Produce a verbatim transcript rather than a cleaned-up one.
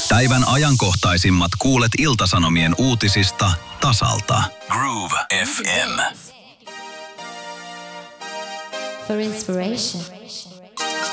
Päivän ajankohtaisimmat kuulet Ilta-Sanomien uutisista tasalta. Groove F M. For inspiration.